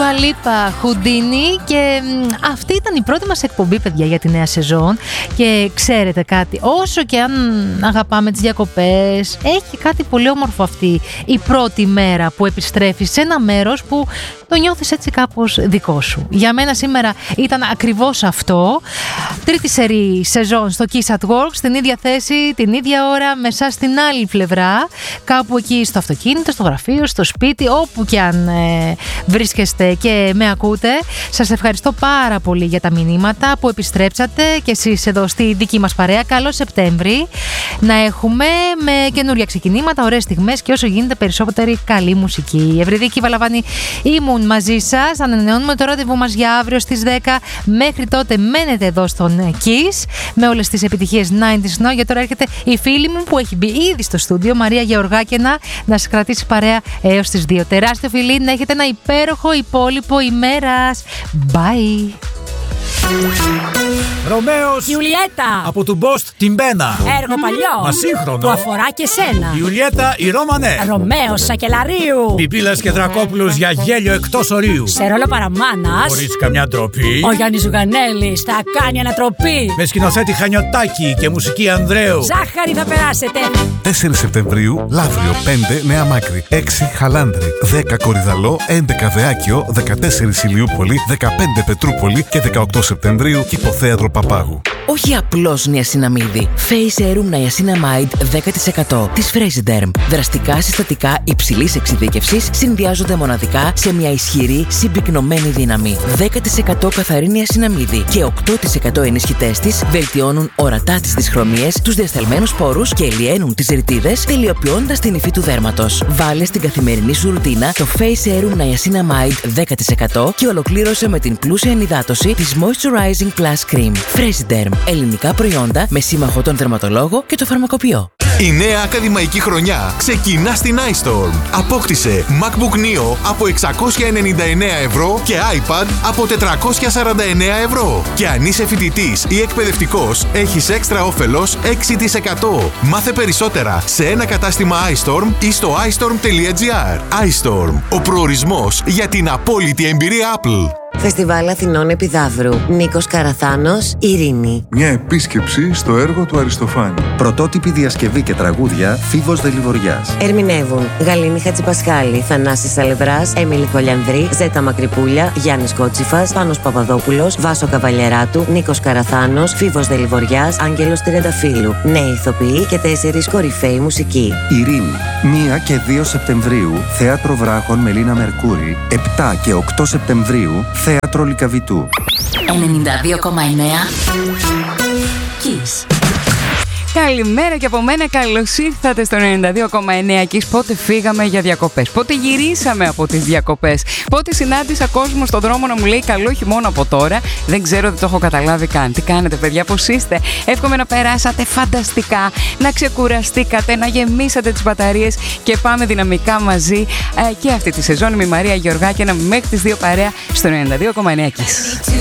Dua Lipa, Houdini. Και αυτή ήταν η πρώτη μας εκπομπή, παιδιά, για τη νέα σεζόν. Και ξέρετε κάτι, όσο και αν αγαπάμε τις διακοπές, έχει κάτι πολύ όμορφο αυτή η πρώτη μέρα που επιστρέφεις σε ένα μέρος που το νιώθεις έτσι κάπως δικό σου. Για μένα σήμερα ήταν ακριβώς αυτό. Τρίτη σεζόν στο Kiss at Work, στην ίδια θέση, την ίδια ώρα, με εσάς στην άλλη πλευρά, κάπου εκεί στο αυτοκίνητο, στο γραφείο, στο σπίτι, όπου και αν βρίσκεστε και με ακούτε. Σας ευχαριστώ πάρα πολύ για τα μηνύματα που επιστρέψατε και εσείς εδώ στη δική μας παρέα. Καλό Σεπτέμβρη να έχουμε, με καινούρια ξεκινήματα, ωραίες στιγμές και όσο γίνεται περισσότερη καλή μουσική. Η Ευρυδίκη Βαλαβάνη ήμουν μαζί σας. Ανανεώνουμε το ραντεβού μας για αύριο στις 10. Μέχρι τότε μένετε εδώ στον Kiss με όλες τις επιτυχίες 90's Now. Για τώρα έρχεται η φίλη μου που έχει μπει ήδη στο στούντιο, Μαρία Γεωργάκαινα, να σας κρατήσει παρέα έως τις 2. Τεράστιο φιλί, να έχετε ένα υπέροχο υπόλοιπο ημέρας. Bye! Ρωμαίος, Ιουλιέτα, από του Μπόστ την Μπένα. έργο παλιό, Μα σύγχρονο. που αφορά και σένα. Ιουλιέτα η Ρώμανε. Ρωμαίος Σακελαρίου, Πιπίλας και Δρακόπουλος για γέλιο εκτός ορίου. σε ρόλο παραμάνας. Χωρίς καμιά ντροπή. Ο Γιάννης Ζουγανέλης θα κάνει ανατροπή. Με σκηνοθέτη Χανιωτάκη και μουσική Ανδρέου. Ζάχαρη θα περάσετε. 4 Σεπτεμβρίου, Λαύριο, 5 Νέα Μάκρη, 6 Χαλάνδρη, 10 Κορυδαλό, 11 Δεάκιο, 14 Ηλιούπολη, 15 Πετρούπολη και 18 Σεπτεμβρίου Κηποθέατρο Παπάγου. Όχι απλώς νιασιναμίδι. Face Serum Niacinamide 10% της Fresiderm. Δραστικά συστατικά υψηλής εξειδίκευσης συνδυάζονται μοναδικά σε μια ισχυρή συμπυκνωμένη δύναμη. 10% καθαρή νιασιναμίδι και 8% ενισχυτές της βελτιώνουν ορατά τις δυσχρωμίες, τους διασταλμένους πόρους και ελιαίνουν τις ρητίδες, τελειοποιώντας την υφή του δέρματος. Βάλε στην καθημερινή σου ρουτίνα το Face Serum Niacinamide 10% και ολοκλήρωσε με την πλούσια ενυδάτωση της Moisturizing Plus Cream. Fresiderm. Ελληνικά προϊόντα με σύμμαχο τον δερματολόγο και το φαρμακοποιό. Η νέα ακαδημαϊκή χρονιά ξεκινά στην iStorm. Απόκτησε MacBook Neo από 699 ευρώ και iPad από 449 ευρώ. Και αν είσαι φοιτητής ή εκπαιδευτικός, έχεις έξτρα όφελος 6%. Μάθε περισσότερα σε ένα κατάστημα iStorm ή στο iStorm.gr. iStorm, ο προορισμός για την απόλυτη εμπειρία Apple. Φεστιβάλ Αθηνών Επιδαύρου. Νίκος Καραθάνος, Ειρήνη. Μια επίσκεψη στο έργο του Αριστοφάνη. Πρωτότυπη διασκευή και τραγούδια, Φίβος Δελιβοριάς. Ερμηνεύουν Γαλήνη Χατζηπασχάλη, Θανάσης Σαλευράς, Έμιλη Κολιανδρή, Ζέτα Μακρυπούλια, Γιάννης Κότσιφας, Πάνος Παπαδόπουλος, Βάσο Καβαλιεράτου, Νίκος Καραθάνος, Φίβος Δελιβοριάς, Άγγελος Τριανταφύλου. Νέοι ηθοποιοί και 4 κορυφαίοι μουσικοί. Ειρήνη. 1 και 2 Σεπτεμβρίου, Θέατρο Βράχων Μελίνα Μερκούρη. 7 και 8 Σεπτεμβρίου, Θέατρο Λυκαβητού. 92,9 Kiss. Καλημέρα και από μένα, καλώς ήρθατε στο 92,9 Kiss. Πότε φύγαμε για διακοπές, πότε γυρίσαμε από τις διακοπές, πότε συνάντησα κόσμο στον δρόμο να μου λέει καλό χειμώνα από τώρα. Δεν ξέρω, δεν το έχω καταλάβει καν. Τι κάνετε, παιδιά, πώς είστε? Εύχομαι να περάσατε φανταστικά, να ξεκουραστήκατε, να γεμίσατε τις μπαταρίες και πάμε δυναμικά μαζί και αυτή τη σεζόν. Είμαι η Μαρία Γεωργάκαινα μέχρι τις 2 παρέα στο 92,9 Kiss.